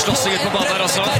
slåssing ut på banen her også.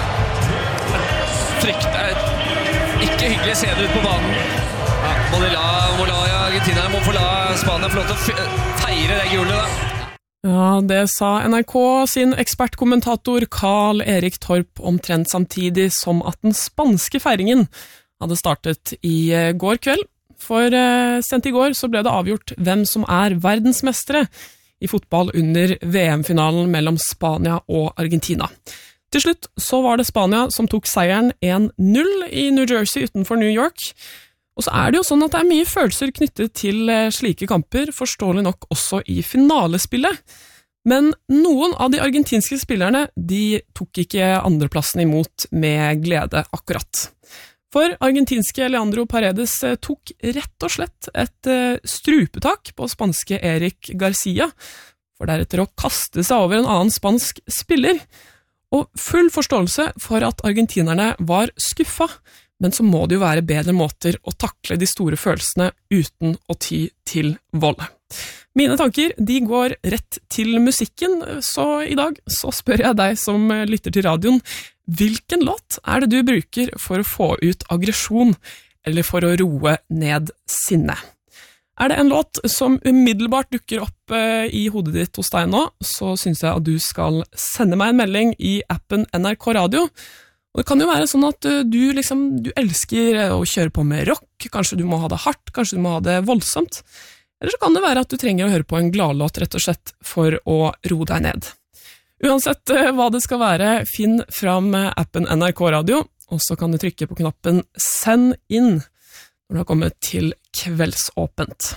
Ikke hyggelig å se det ut på banen. Ja, må la Argentina må få la Spania få lov til å feire det gullet da. Ja, det sa NRK sin ekspertkommentator Carl Erik Torp omtrent samtidig som at den spanske feiringen hadde startet i går kveld. For sent i går så ble det avgjort hvem som verdensmestere i fotball under VM-finalen mellom Spania og Argentina. Til slutt så var det Spania som tok seieren 1-0 i New Jersey utenfor New York. Og så det jo sånn at det mye følelser knyttet til slike kamper, forståelig nok også i finalespillet. Men noen av de argentinske spillerne, de tok ikke andreplassen imot med glede akkurat. For argentinske Leandro Paredes tok rett og slett et strupetak på spanske Eric Garcia, for deretter å kaste seg over en annen spansk spiller. Og full forståelse for at argentinerne var skuffa, men så må det jo være bedre måter å takle de store følelsene uten å ty til vold. Mine tanker, de går rett til musikken, så i dag så spør jeg deg som lytter til radioen, hvilken låt det du bruker for å få ut aggresjon, eller for å roe ned sinne? Det en låt som umiddelbart dukker opp i hodet ditt hos deg nå, så synes jeg at du skal sende meg en melding i appen NRK Radio. Og det kan jo være sånn at du elsker å kjøre på med rock, kanskje du må ha det hardt, kanskje du må ha det voldsomt, eller så kan det være at du trenger å høre på en gladlåt rett og slett for å roe deg ned. Uansett hva det skal være, finn fram appen NRK Radio, og så kan du trykke på knappen Send inn når du har kommet til Kveldsåpent.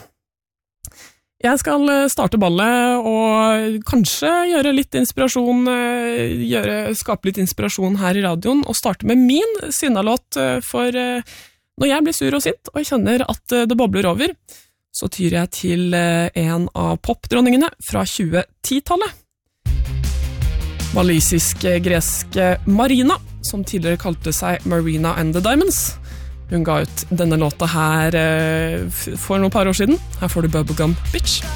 Jeg skal starte ballet og kanskje gjøre litt inspirasjon, skape litt inspirasjon her i radioen, og starte med min sinnalåt, for når jeg blir sur og sint, og jeg kjenner at det bobler over, så tyr jeg til en av popdronningene fra 2010-tallet. Walisisk-greske Marina, som tidligere kalte seg Marina and the Diamonds. Hun ga ut denne låta her for noen par år siden. Her får du Bubblegum Bitch.